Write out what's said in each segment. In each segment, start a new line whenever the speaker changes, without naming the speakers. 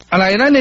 来，咱的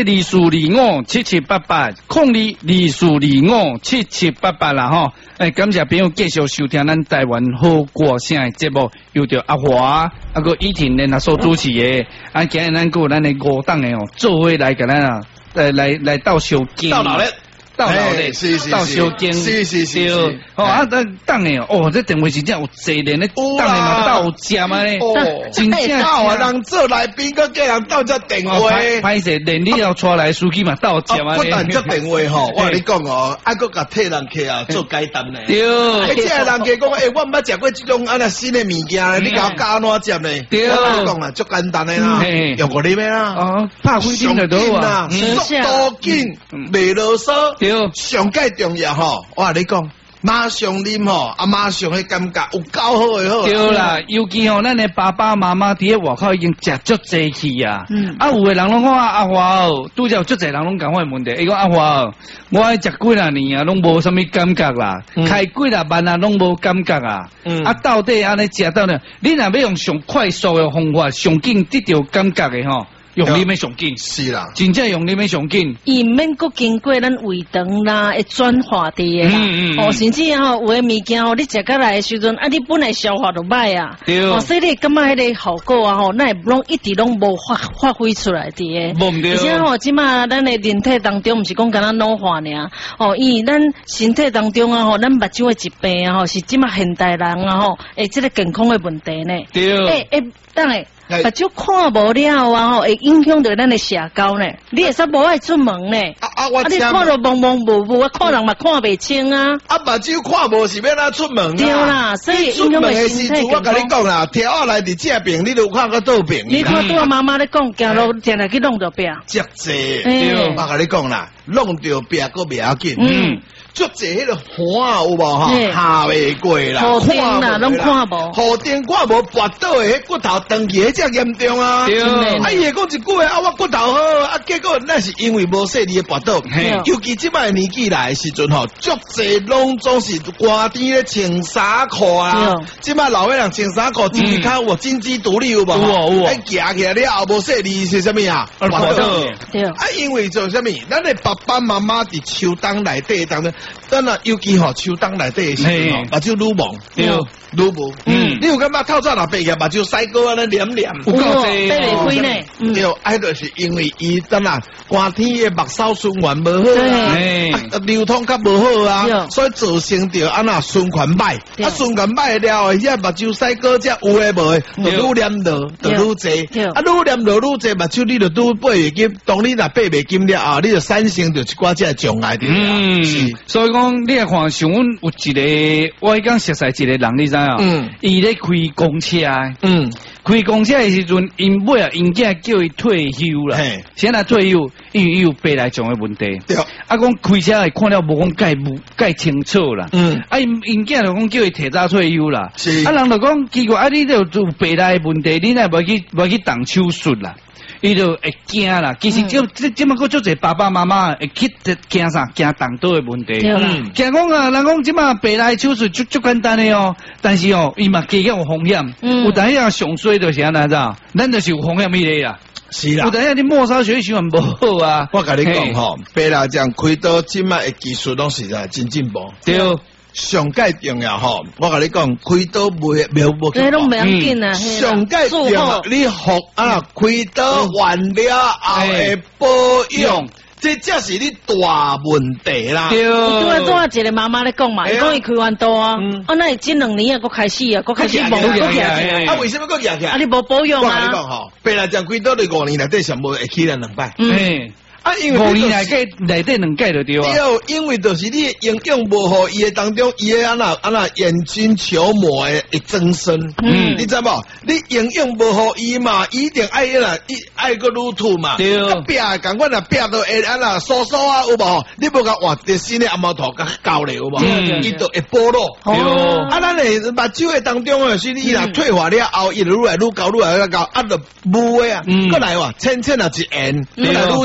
24257788，0224257788啦吼。感谢朋友继续收听咱台湾好歌声的节目，由着阿华个依婷呢所主持的。今日咱有咱的5档的哦，做伙来给咱啊，来到小间。到老嘞，到小间，是，哦等的哦，这电话是真有济人咧，等的嘛到家嘛咧，真正
到啊，人做来宾个叫人到这电话，
歹势，连你要出来司机嘛到家嘛咧。
不但这电话吼，我跟你讲哦，还佫甲替人客啊做解单呢。
对，
这人客讲，我毋捌食过这种安那新的物件，你甲我教安怎接呢？
对，
我跟你讲啊，足简单的啦，用过你咩啦？
哦，拍几点就到啊，
速度紧，袂啰嗦。
对。
上介重要吼，我跟你讲，马上啉吼，马上迄感觉有够好的好。
对啦，尤其吼，咱的爸爸妈妈伫咧外口已经食足济气啊。有的人拢讲阿华哦，拄则有足济人拢讲我的问题。伊讲阿华哦，我爱食几啊年啊，拢无啥物感觉啦，开几啊万啊，拢无感觉啊。到底安尼食到呢？你若要用上快速的方法，上紧得到感觉的吼。用你们上紧
是啦，
真正用你们上紧，
伊免搁经过咱胃肠啦，会转化的啦。哦，甚至吼有诶物件吼，你食过来诶时阵，你本来消化就歹啊。
对。
所以你感觉迄个效果啊，咱会拢一直拢无发挥出来的。而且吼，即马咱诶人体当中，毋是讲敢若老化尔。因为咱身体当中啊，咱目睭诶疾病啊，是即马现代人啊，即个健康诶问题呢。
对。
等下。目睭看无了啊，会影响到咱的社交呢。你会使无爱出门呢？你看到蒙蒙雾雾，看人嘛看袂清啊。
目睭看无是要哪出门啊？
对啦，所以影响到身体健康。
我跟你讲啦，跳下来伫这边，你都看到倒边。
你看拄妈妈咧讲，行路定来去弄着病。
足济，我跟你讲啦，弄着病佫袂要紧。足济迄个花有无吼，下袂过啦，
看啦，拢看无，
雨天看无，跋倒的迄骨头长起，迄只严重啊！伊会讲一句话，我骨头好，结果那是因为无细腻的跋倒。尤其即摆年纪来的时阵吼，足济拢总是寒天咧穿衫裤啊。即摆老岁人穿衫裤，真是较有经济独立有无？有。行起来了后无细腻是啥物啊？
跋倒。
因为做啥物？咱的爸爸妈妈伫秋冬内底当中。咱啊，尤其吼秋冬内底的时阵吼，目睭愈蒙，愈无。你有感觉透早若白个目睭晒过安尼黏黏，
有够济，白袂开呢。
对，迄就是因为伊咱啊寒天的目梢循环无好，流通较无好啊，所以造成着安那循环歹。循环歹了后，遐目睭晒过只有诶无诶，就愈黏落，就愈济。愈黏落愈济，目睭你就愈爬袂紧。当你若爬袂紧了后，你就产生着一寡只障碍的。
所以讲，你来看，像阮有一个，我讲熟悉一个人，你知啊？伊咧开公车，开公车的时阵，因尾啊，因囝叫伊退休啦。现在退休，因为伊有白内障的问题。对。讲开车会看了无讲介清楚啦。因囝就讲叫伊提早退休啦。是。人就讲奇怪，你就有白内问题，你若无去动手术啦。伊就会惊啦，其实即么个足侪爸爸妈妈会去惊啥？惊动刀的问题。惊讲啊，人讲即么白内手术足简单的哦，但是哦，伊嘛加有风险。有当下上衰就是安怎咋？咱就是有风险迄个啦。是啦。有当下你末梢血循环无好啊。
我甲你讲吼，白内障开刀即摆的技术拢实在真进步。对。上界重要吼，我甲你讲，开刀无
拢袂要紧啊。
上界重要，你学开刀完了后的保养，这才是你大问题啦。对。
拄仔一个妈妈咧讲嘛，伊讲伊开完刀啊，那这2年佫开始啊，佫开始忙佫起来。
为什么佫起来？
你无保养啊？
我甲你讲吼，白内障开刀你5年内底上无会起来2摆。因为
5年内底2届就对啊。
对，因为就是你营养无好，伊的当中伊的安那眼睛球膜会增生。你知无？你营养无好，伊嘛一定爱个愈吐嘛。对。壁共阮壁都会安那疏啊，有无？你无甲换啲新的阿毛头甲搞咧，有无？伊就会剥落。咱的目睭的当中是你若退化了后，伊就愈来愈高，就污的啊。过来哇，浅浅啊一沿，过来愈深愈深。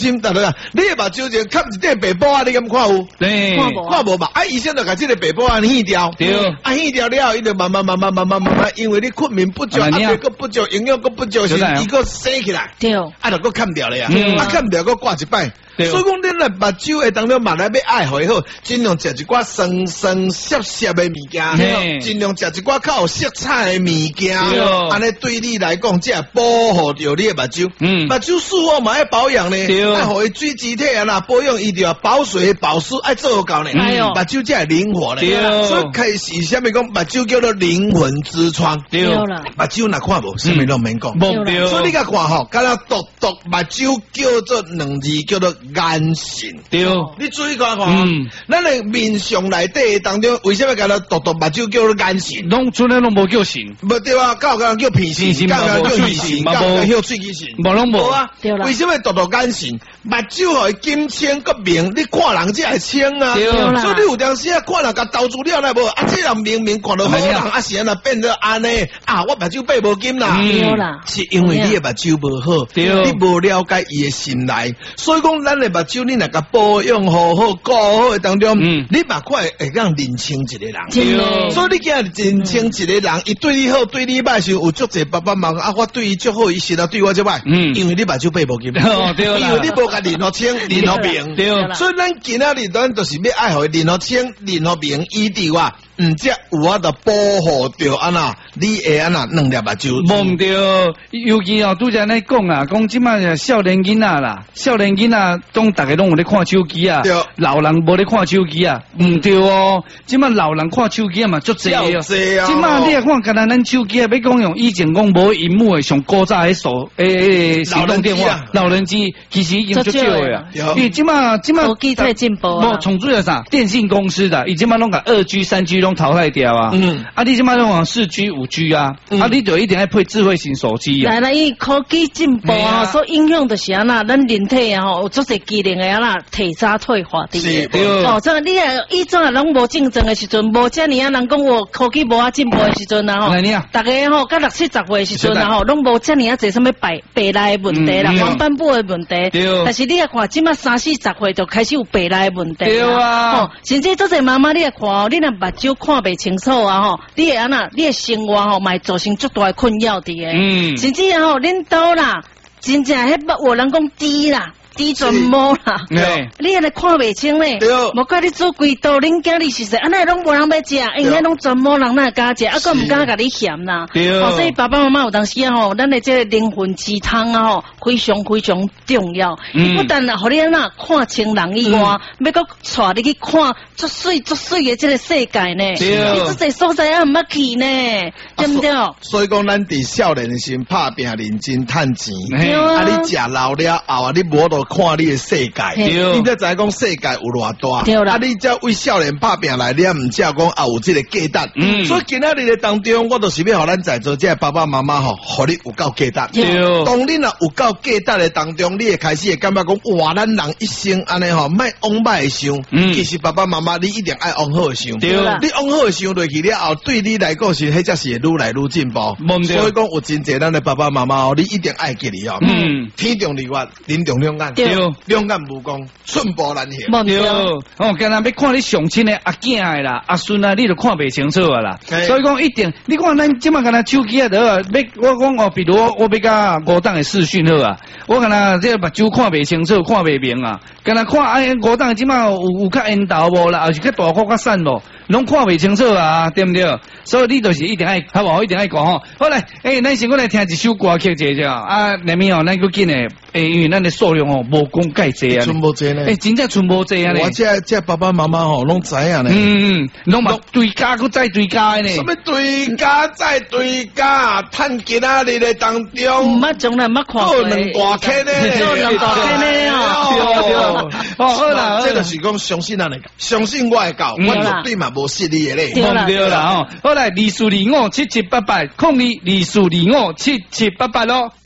心大家，你的目睭就看一块白布啊，你敢看有？
对，
看无嘛？医生就把这个白布啊掀掉，
对，
掀掉了，伊就慢慢，因为你困眠不足，别个不足，营养个不足，是伊个生起来，
对，
就个看不掉了呀，看不掉个挂一摆。所以讲，你来目睭的当中，慢来要爱好，尽量食一寡酸涩的物件，尽量食一寡较有色彩的物件，安尼对你来讲，才保护着你的目睭。目睭视网嘛要保养呢，爱互伊水肢体啊啦，保养伊就要保水保湿，爱做到呢。目睭才会灵活呢。所以开始下面讲，目睭叫做灵魂之窗。
对啦，
目睭若看无，什么都免讲。所以你甲看吼，敢若独目睭叫做两字，叫做眼神。对，你注意看看，咱的面相内底当中，为什么甲咱独目睭叫做眼神？
拢从来拢无叫神，
无对啊，教人叫鼻神，教人叫耳神，教人叫喙齿神，
无拢无
啊。为什么独眼神？目睭互伊金清个明，你看人才会清啊。所以你有当时啊，看人甲投资了来无？啊，这人明明看到好人，啊是安那变做安尼啊，我目睭闭无金啦。是因为你的目睭无好，你无了解伊的心内，所以讲咱的目睭你若甲保养好好、顾好的当中，你嘛看会让认清一个人。所以你今日认清一个人，伊对你好、对你歹时，有足侪爸爸妈妈啊，我对伊足好，伊现在对我足歹。因为你目睭闭无金，因为你无甲面好清、面好明。所以咱今仔日咱就是要爱互面好清、面好明，伊伫我。则有法度保护着安那，你会安那两粒目睭。
无着，尤其哦，拄则咧讲啊，讲即摆少年囡仔啦，少年囡仔拢大家拢有咧看手机啊，老人无咧看手机啊，唔对哦，即摆老人看手机啊嘛足济哦，即摆你来看，敢若咱手机啊，要讲用以前讲无荧幕的上古早迄手动电话、老人机，其实已经足少的啊，因为即摆
科技太进步啊，
无从主要啥，电信公司的，伊即摆拢甲2G、3G。淘汰掉啊！你即摆拢往4G、5G 啊！你就一定要配智慧型手机啊！
来，伊科技进步啊，所影响就是安那，咱人体啊吼，有足侪机能的安那体渣退化的。
是，
哦，这你啊，以前啊，拢无竞争的时阵，无遮尔啊，人讲我科技无啊进步的时阵啊吼，大家吼，甲60、70岁的时阵啊吼，拢无遮尔啊，侪什么白内的问题啦，黄斑部的问题。但是你啊看，即摆30、40岁就开始有白内的问题。对啊，哦，甚至足侪妈妈你啊看哦，你若目睭看袂清楚啊吼，你会安那，你的生活吼，嘛造成足大的困扰伫个。甚至啊吼，恁兜啦，真正迄有人讲低啦。低转毛啦，你安尼看袂清咧，无怪你做规道，恁囝你实在安尼拢无人要食，因为拢转毛人哪敢食，啊个唔敢甲你嫌啦。所以爸爸妈妈有当时啊吼，咱的这个灵魂鸡汤啊吼，非常非常重要。伊不但互你安那看清人以外，要搁带你去看足水的这个世界呢。你这些所在啊唔捌去呢，对不对？
所以讲，咱伫少年时拍拼认真趁钱，啊你食老了后啊，你无度。看你的世界，你才知讲世界有偌大，啊！你才为少年拍拼来，你也唔知讲也有这个价值。所以今仔日的当中，我就是要互咱在座这爸爸妈妈吼，互你有够价值。当你若有够价值的当中，你会开始会感觉讲，哇！咱人一生安尼吼，莫往歹想。其实爸爸妈妈，你一定爱往好想。你往好想落去了后，对你来讲是，迄才是愈来愈进步。所以讲有真济咱的爸爸妈妈哦，你一定爱记哩哦。天重利万，人重两眼。两眼无光，寸步难行。
对，哦，今日要看你上亲的阿囝的啦、阿孙啊，你就看袂清楚啊啦。所以讲一定，你看咱即马干那手机啊，得我讲哦，比如我要甲5档的视讯好啊，我干那这目睭看袂清楚，看袂明啊。干那看5档即马有较缘投无啦，还是较大较散无，拢看袂清楚啊，对不对？所以你就是一定爱，好不好？一定爱讲吼。好来，咱先过来听一首歌曲者啊，内面哦，咱搁紧诶，因为咱的数量哦。无讲介济啊，
存无济呢？
真正存无济啊！
我这爸爸妈妈吼拢知影呢。
拢嘛对家搁再对家呢。
什么对家再对家？趁今仔日的当中，
唔捌从来唔捌看过。
做两大坑呢，
做两大坑呢
哦。哦，好啦，这就是讲相信咱的，相信我的教，我绝对嘛无失礼的咧。
对啦，哦，好来，24257788，0224257788咯。